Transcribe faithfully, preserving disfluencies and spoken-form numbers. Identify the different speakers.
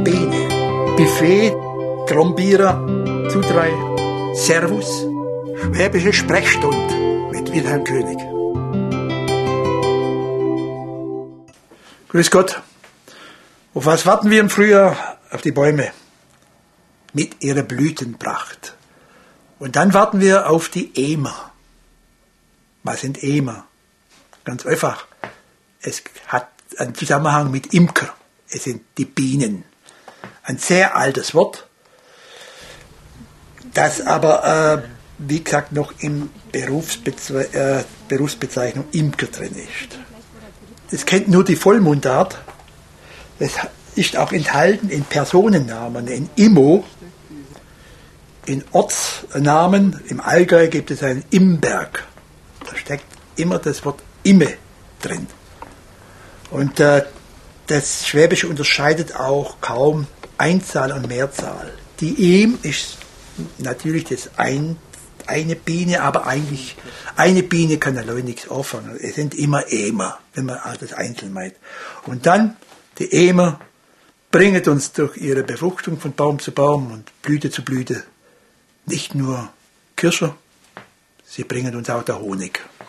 Speaker 1: Bene, Buffet, Trombierer, zu drei, Servus, Schwäbische Sprechstunde mit Wilhelm König. Grüß Gott. Auf was warten wir im Frühjahr? Auf die Bäume mit ihrer Blütenpracht. Und dann warten wir auf die Emer. Was sind Emer? Ganz einfach. Es hat einen Zusammenhang mit Imker. Es sind die Bienen. Ein sehr altes Wort, das aber, äh, wie gesagt, noch in Berufsbeze äh, Berufsbezeichnung Imker drin ist. Das kennt nur die Vollmundart. Das ist auch enthalten in Personennamen, in Immo, in Ortsnamen. Im Allgäu gibt es einen Imberg. Da steckt immer das Wort Imme drin. Und äh, das Schwäbische unterscheidet auch kaum Einzahl und Mehrzahl. Die Em ist natürlich das ein, eine Biene, aber eigentlich eine Biene kann allein nichts anfangen. Es sind immer Emer, wenn man das einzeln meint. Und dann die Emer bringen uns durch ihre Befruchtung von Baum zu Baum und Blüte zu Blüte nicht nur Kirsche, sie bringen uns auch der Honig.